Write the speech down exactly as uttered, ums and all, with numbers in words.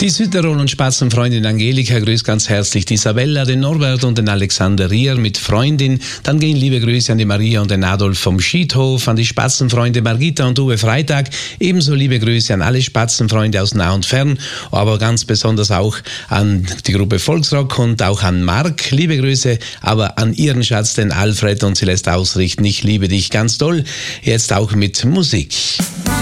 Die Südtirol- und Spatzenfreundin Angelika grüßt ganz herzlich die Isabella, den Norbert und den Alexander Rier mit Freundin. Dann gehen liebe Grüße an die Maria und den Adolf vom Schiedhof, an die Spatzenfreunde Margita und Uwe Freitag. Ebenso liebe Grüße an alle Spatzenfreunde aus nah und fern, aber ganz besonders auch an die Gruppe Volksrock und auch an Marc. Liebe Grüße, aber an ihren Schatz, den Alfred, und sie lässt ausrichten: Ich liebe dich ganz doll. Jetzt auch mit Musik.